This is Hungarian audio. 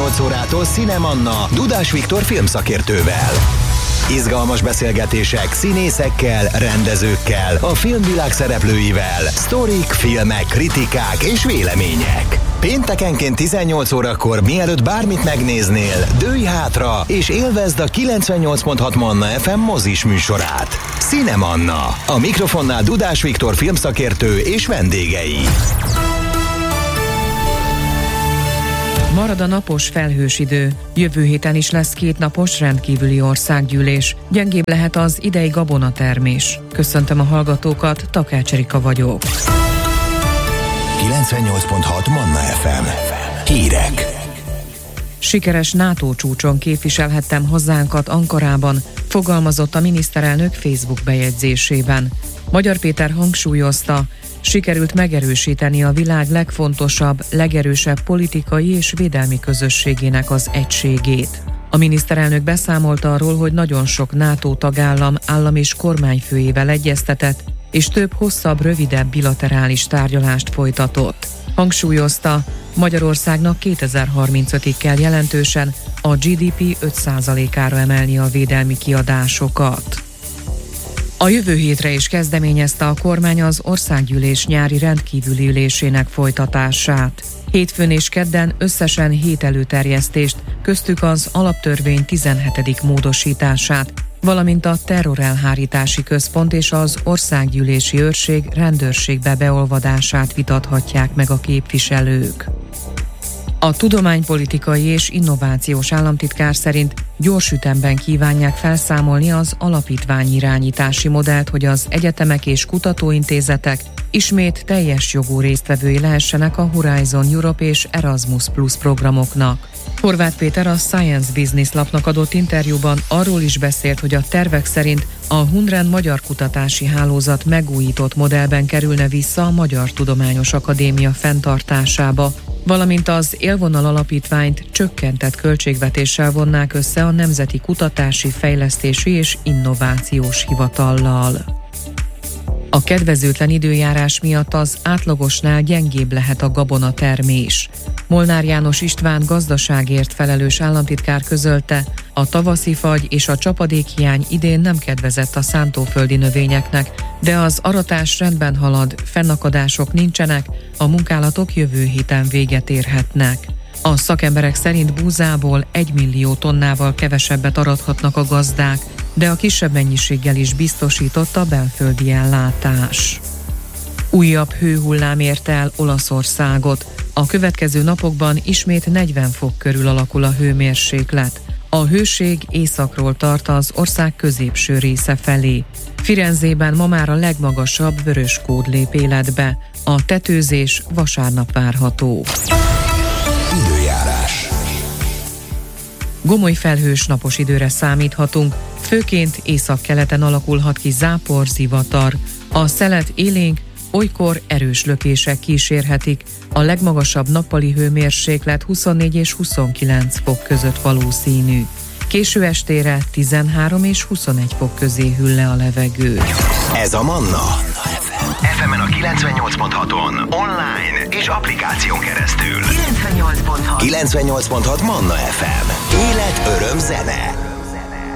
18 órától Cinemanna Dudás Viktor filmszakértővel. Izgalmas beszélgetések színészekkel, rendezőkkel, a filmvilág szereplőivel, sztorik, filmek, kritikák és vélemények. Péntekenként 18 órakor, mielőtt bármit megnéznél, dőlj hátra és élvezd a 98.6 Manna FM mozis műsorát. Cinemanna. A mikrofonnál Dudás Viktor filmszakértő és vendégei. Marad a napos felhős idő. Jövő héten is lesz 2 napos rendkívüli országgyűlés. Gyengébb lehet az idei gabonatermés. Köszöntöm a hallgatókat, Takács Erika vagyok. 98.6 Manna FM. Hírek. Sikeres NATO csúcson képviselhettem hazánkat Ankarában, fogalmazott a miniszterelnök Facebook bejegyzésében. Magyar Péter hangsúlyozta, sikerült megerősíteni a világ legfontosabb, legerősebb politikai és védelmi közösségének az egységét. A miniszterelnök beszámolt arról, hogy nagyon sok NATO tagállam állam és kormányfőjével egyeztetett, és több hosszabb, rövidebb bilaterális tárgyalást folytatott. Hangsúlyozta, Magyarországnak 2035-ig kell jelentősen a GDP 5%-ára emelni a védelmi kiadásokat. A jövő hétre is kezdeményezte a kormány az országgyűlés nyári rendkívüli ülésének folytatását. Hétfőn és kedden összesen 7 előterjesztést, köztük az alaptörvény 17. módosítását, valamint a terrorelhárítási központ és az országgyűlési őrség rendőrségbe beolvadását vitathatják meg a képviselők. A tudománypolitikai és innovációs államtitkár szerint gyors ütemben kívánják felszámolni az alapítvány irányítási modellt, hogy az egyetemek és kutatóintézetek ismét teljes jogú résztvevői lehessenek a Horizon Europe és Erasmus Plus programoknak. Horváth Péter a Science Business lapnak adott interjúban arról is beszélt, hogy a tervek szerint a Hundrend Magyar Kutatási Hálózat megújított modellben kerülne vissza a Magyar Tudományos Akadémia fenntartásába, valamint az Élvonal Alapítványt csökkentett költségvetéssel vonnák össze a Nemzeti Kutatási, Fejlesztési és Innovációs Hivatallal. A kedvezőtlen időjárás miatt az átlagosnál gyengébb lehet a gabonatermés. Molnár János István gazdaságért felelős államtitkár közölte, a tavaszi fagy és a csapadékhiány idén nem kedvezett a szántóföldi növényeknek, de az aratás rendben halad, fennakadások nincsenek, a munkálatok jövő héten véget érhetnek. A szakemberek szerint búzából 1 millió tonnával kevesebbet arathatnak a gazdák, de a kisebb mennyiséggel is biztosított a belföldi ellátás. Újabb hőhullám érte el Olaszországot. A következő napokban ismét 40 fok körül alakul a hőmérséklet. A hőség északról tart az ország középső része felé. Firenzében ma már a legmagasabb vörös kód lép életbe. A tetőzés vasárnap várható. Időjárás. Gomoly felhős napos időre számíthatunk, főként északkeleten alakulhat ki zápor, zivatar. A szelet élénk, olykor erős lökések kísérhetik, a legmagasabb nappali hőmérséklet 24 és 29 fok között valószínű. Késő estére 13 és 21 fok közé hűl le a levegő. Ez a Manna FM-en a 98.6-on, online és applikáción keresztül. 98.6 Manna FM. Élet, öröm, zene.